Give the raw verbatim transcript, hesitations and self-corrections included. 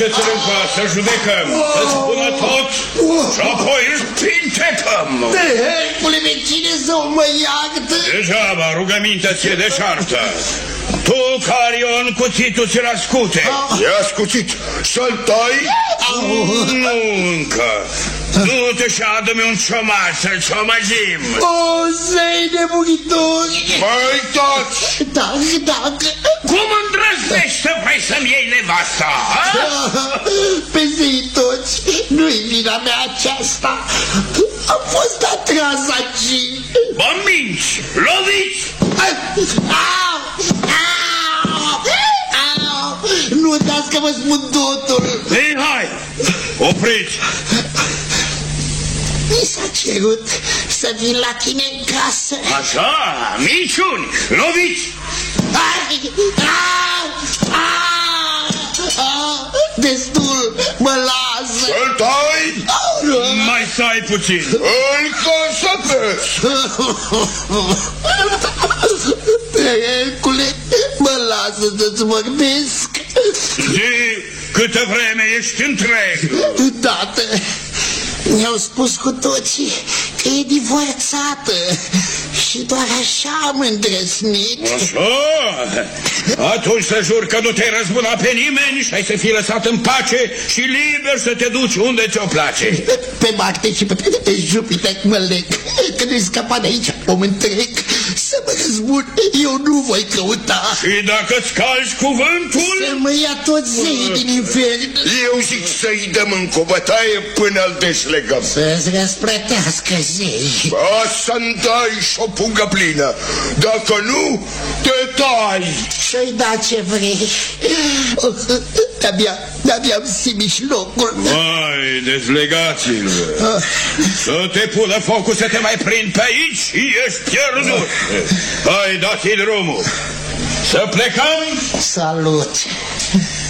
Aduceți-l în casă, judecăm, să spună tot și apoi îl pintecăm. De Hercule, cine să mă iartă? Degeaba, rugămintea ție deșartă. Tu, Carion, cuțitul ți-l ascute. E ascuțit. Să-l tai? Nu încă. Du-te și adu-mi un ciomag, să-l ciomăgim. O, zei nemuritori! Mai taci! Dacă, dacă... Cum îndrăznești să vrei să-mi iei nevasta? Pe zei toți, nu-i vina mea aceasta. Am fost atras aici. Mă minți, loviți! Au! Au! Au! Nu uitați că vă spun totul. Ei, hai, opriți! Mi s-a cerut să vin la tine în casă. Așa, minciuni, loviți! Ai! Au! Au! Destul, mă lasă! Să-l tai? Mai stai puțin! Îl consăpesc! Hercule, mă lasă să-ți vorbesc. Zi, câtă vreme ești întreg! Tată, mi-au spus cu toții că e divorțată și doar așa am îndrăznit. Așa? Atunci să jur că nu te-ai răzbunat pe nimeni și ai să fii lăsat în pace și liber să te duci unde ți-o place. Pe, pe Marte și pe, pe Jupiter mă leg, că nu-i scapa de aici om întreg. Să mă răzbun, eu nu voi căuta. Și dacă-ți calci cuvântul... Să mă ia toți zeii din infern. Eu zic să-i dăm în cobătaie până-l deslegăm. Să-ți răsplătească zei. Să-mi dai și o pungă plină. Dacă nu, te tai. Și-i da ce vrei. De-abia, de-abia-mi simiși locul. Mai, dezlegați-l. Să te pună focul să te mai prind pe aici și ești pierdut. Hai, dați-i drumul. Să plecăm? Salut.